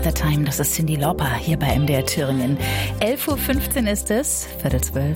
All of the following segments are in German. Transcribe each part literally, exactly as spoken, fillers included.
Time. Das ist Cyndi Lauper hier bei M D R Thüringen. elf Uhr fünfzehn ist es, Viertel zwölf.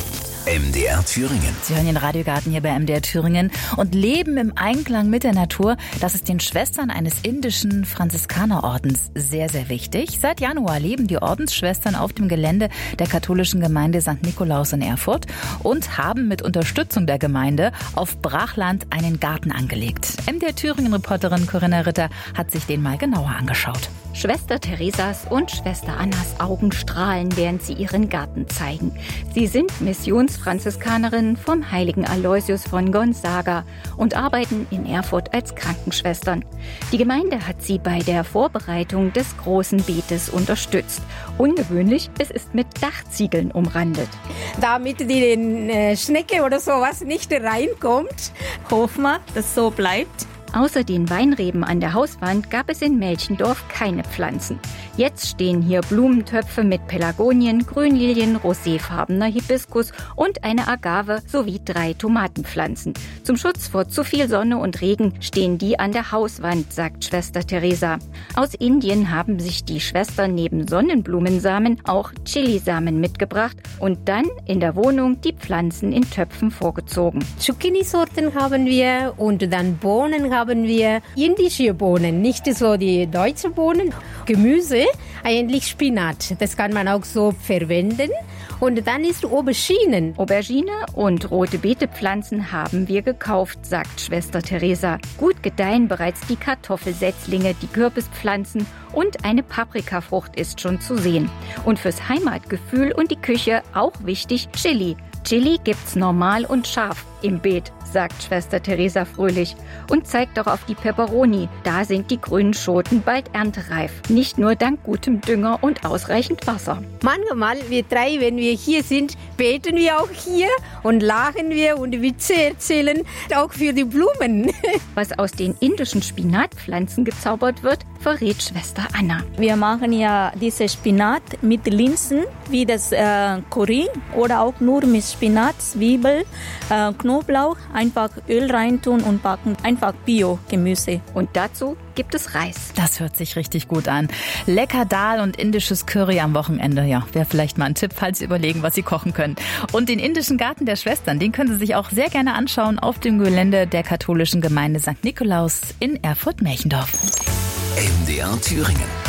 M D R Thüringen. Sie hören den Radiogarten hier bei M D R Thüringen und leben im Einklang mit der Natur. Das ist den Schwestern eines indischen Franziskanerordens sehr, sehr wichtig. Seit Januar leben die Ordensschwestern auf dem Gelände der katholischen Gemeinde Sankt Nikolaus in Erfurt und haben mit Unterstützung der Gemeinde auf Brachland einen Garten angelegt. M D R Thüringen-Reporterin Corinna Ritter hat sich den mal genauer angeschaut. Schwester Theresas und Schwester Annas Augen strahlen, während sie ihren Garten zeigen. Sie sind Missionsfranziskanerinnen vom heiligen Aloysius von Gonzaga und arbeiten in Erfurt als Krankenschwestern. Die Gemeinde hat sie bei der Vorbereitung des großen Beetes unterstützt. Ungewöhnlich, es ist mit Dachziegeln umrandet. Damit die äh, Schnecke oder sowas nicht reinkommt, hoffen wir, dass so bleibt. Außer den Weinreben an der Hauswand gab es in Melchendorf keine Pflanzen. Jetzt stehen hier Blumentöpfe mit Pelargonien, Grünlilien, roséfarbener Hibiskus und eine Agave sowie drei Tomatenpflanzen. Zum Schutz vor zu viel Sonne und Regen stehen die an der Hauswand, sagt Schwester Theresa. Aus Indien haben sich die Schwestern neben Sonnenblumensamen auch Chilisamen mitgebracht und dann in der Wohnung die Pflanzen in Töpfen vorgezogen. Zucchini-Sorten haben wir und dann Bohnen haben haben wir indische Bohnen, nicht so die deutschen Bohnen. Gemüse, eigentlich Spinat, das kann man auch so verwenden. Und dann ist Auberginen. Aubergine und rote Beetepflanzen haben wir gekauft, sagt Schwester Theresa. Gut gedeihen bereits die Kartoffelsetzlinge, die Kürbispflanzen und eine Paprikafrucht ist schon zu sehen. Und fürs Heimatgefühl und die Küche auch wichtig Chili. Chili gibt's normal und scharf im Beet, sagt Schwester Theresa fröhlich und zeigt auch auf die Peperoni. Da sind die grünen Schoten bald erntereif. Nicht nur dank gutem Dünger und ausreichend Wasser. Manchmal, wir drei, wenn wir hier sind, beten wir auch hier und lachen wir und Witze erzählen, auch für die Blumen. Was aus den indischen Spinatpflanzen gezaubert wird, verrät Schwester Anna. Wir machen ja diese Spinat mit Linsen, wie das äh, Curry oder auch nur mit Spinat, Zwiebel, äh, Knoblauch, einfach Öl reintun und backen. Einfach Bio-Gemüse. Und dazu gibt es Reis. Das hört sich richtig gut an. Lecker Dal und indisches Curry am Wochenende. Ja, wäre vielleicht mal ein Tipp, falls Sie überlegen, was Sie kochen können. Und den indischen Garten der Schwestern, den können Sie sich auch sehr gerne anschauen auf dem Gelände der katholischen Gemeinde Sankt Nikolaus in Erfurt-Melchendorf. M D R Thüringen.